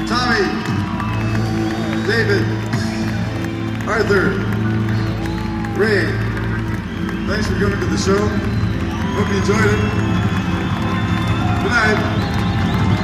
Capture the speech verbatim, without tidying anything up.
Tommy, David, Arthur, Ray, thanks for coming to the show. Hope you enjoyed it. Good night.